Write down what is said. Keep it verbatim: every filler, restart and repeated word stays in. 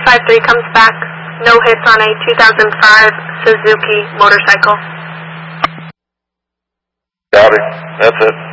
five three comes back. No hits on a two thousand five Suzuki motorcycle. Copy. That's it.